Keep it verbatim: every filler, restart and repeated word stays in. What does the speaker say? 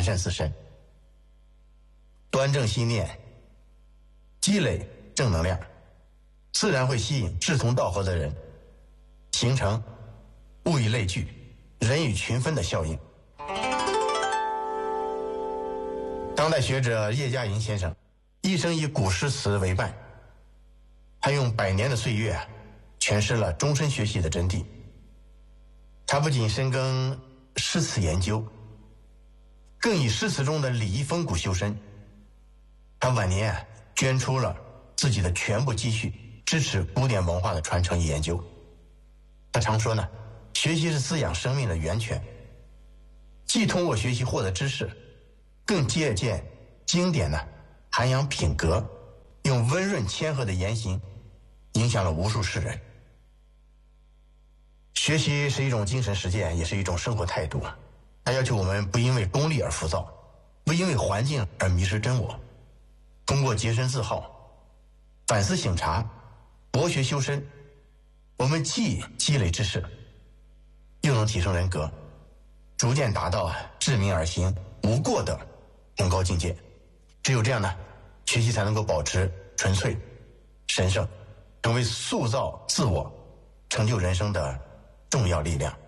善自身，端正心念，积累正能量，自然会吸引志同道合的人，形成物以类聚，人以群分的效应。当代学者叶嘉莹先生一生以古诗词为伴，他用百年的岁月诠释了终身学习的真谛。他不仅深耕诗词研究，更以诗词中的礼仪风骨修身。他晚年啊捐出了自己的全部积蓄，支持古典文化的传承与研究。他常说呢，学习是滋养生命的源泉，既通过学习获得知识，更借鉴经典呢涵养品格，用温润谦和的言行影响了无数世人。学习是一种精神实践，也是一种生活态度。它要求我们不因为功利而浮躁，不因为环境而迷失真我。通过洁身自好、反思省察、博学修身，我们既积累知识，又能提升人格，逐渐达到治民而行、无过的崇高境界。只有这样呢，学习才能够保持纯粹、神圣，成为塑造自我、成就人生的重要力量。